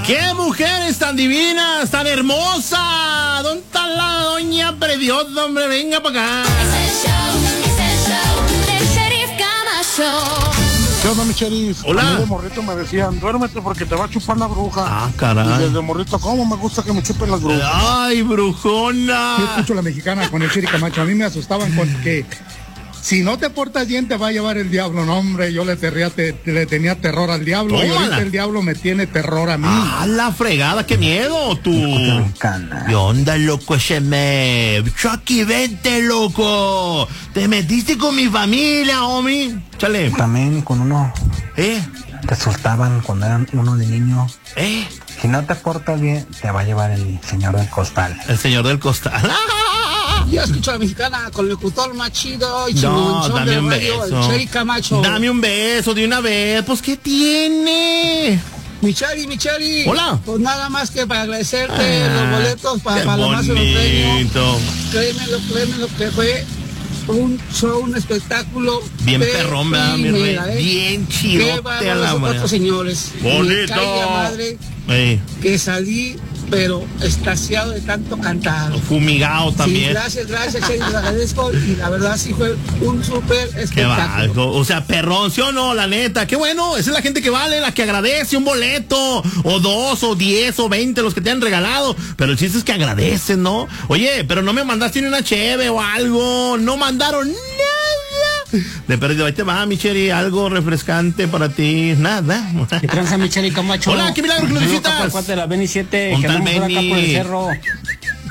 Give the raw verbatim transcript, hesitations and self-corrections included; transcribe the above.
¡Qué mujeres tan divinas, tan hermosas! ¿Dónde está la doña Predios, hombre? Venga para acá. Es el show, es el show del Sheriff Camacho. ¿Qué onda, mi sheriff? Hola. A mí de morrito me decían, duérmete porque te va a chupar la bruja. Ah, caray. Y desde morrito, ¿cómo me gusta que me chupen las brujas? ¡Ay, brujona! Yo escucho la mexicana con el Sheriff Camacho. A mí me asustaban con que si no te portas bien te va a llevar el diablo. No, hombre, yo le, terría, te, le tenía terror al diablo. Tómala. Y ahorita el diablo me tiene terror a mí. ¡Ah, la fregada! ¡Qué miedo, tú! ¿Qué onda, loco, ese me? Chucky, vente, loco. Te metiste con mi familia, homie. Chale. También con uno ¿Eh? te asustaban cuando eran uno de niño. ¿Eh? Si no te portas bien, te va a llevar el señor del costal. El señor del costal. Ya escucho a la mexicana con el locutor más chido y No, chingonchón dame de un radio, beso. el Sheriff Camacho. Dame un beso de una vez. Pues, ¿qué tiene? Micheli, Micheli. Hola. Pues nada más que para agradecerte Ah, los boletos para qué Palomazo Norteño. bonito. Créemelo, créemelo que fue un show, un espectáculo. Bien de perrón, ¿verdad, mi rey? primera, ¿eh? Bien Qué chidote a bárbaros la esos manera. cuatro señores. Bonito. Me cae la madre Ey, que salí, pero extasiado de tanto cantar. fumigado Sí, también. gracias, gracias, Sheriff, les agradezco y la verdad sí fue un súper Qué espectáculo. va, o sea, perrón, ¿sí o no? La neta, qué bueno, esa es la gente que vale, la que agradece un boleto, o dos, o diez, o veinte, los que te han regalado, pero el chiste es que agradecen, ¿no? Oye, pero no me mandaste ni una cheve o algo, no mandaron nada. De perdido, ahí te va, Micheli, algo refrescante para ti, nada. ¿Qué tranza, Micheli Camacho? Hola, qué milagro que lo Saludos visitas. acá por parte de la Beni siete, Ponte que al andamos por acá Beni. por el cerro.